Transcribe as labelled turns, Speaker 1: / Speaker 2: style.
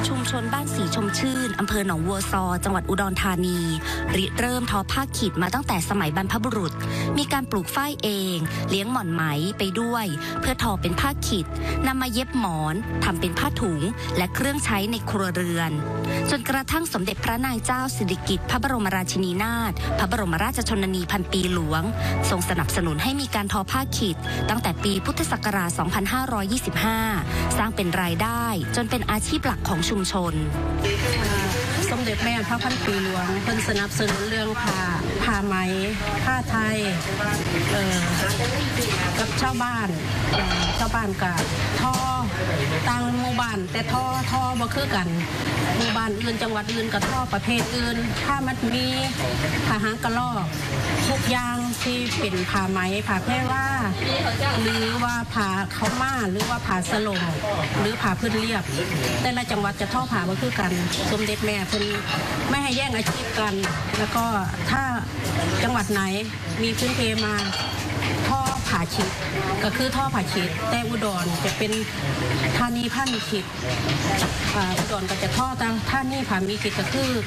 Speaker 1: ชุมชนบ้านสีชมชื่นอำเภอหนองวัวซอจังหวัดอุดรธานีริเริ่มทอผ้าขีดมาตั้งแต่สมัยบรรพบุรุษมีการปลูกฝ้ายเองเลี้ยงหม่อนไหมไปด้วยเพื่อทอเป็นผ้าขีดนำมาเย็บหมอนทำเป็นผ้าถุงและเครื่องใช้ในครัวเรือนจนกระทั่งสมเด็จพระนางเจ้าสิริกิติ์พระบรมราชินีนาถพระบรมราชชนนีพันปีหลวงทรงสนับสนุนให้มีการทอผ้าขีดตั้งแต่ปีพุทธศักราช 2525 สร้างเป็นรายได้จนเป็นอาชีพหลักของชุมชน
Speaker 2: สมเด็จแม่พระพันปีหลวงเพิ่นสนับสนุนเรื่องผ้าไหมผ้าไทยกับชาวบ้านกับท่อต่างหมู่บ้านแต่ท่อบ่คือกันหมู่บ้านอื่นจังหวัดอื่นกับท่อประเภทอื่นผ้ามัดมีผ้าหางกระรอกทุกอย่างที่เป็นผ้าไหมผ้าแพรว่าหรือว่าผ้าข้าวม่าหรือว่าผ้าสลงหรือผ้าพื้นเรียบแต่ละจังหวัดจะท่อผ้าบ่คือกันสมเด็จแม่เพิ่นไม่ให้แย่งอาชีพกันแล้วก็ถ้าจังหวัดไหนมีพื้นเพมาท่อผ่าชิดก็คือท่อผ่าชิดแต่อุดรจะเป็นธานีผ้ามีขิดอุดรก็จะท่อท่านีผ้ามีขิดก็คือ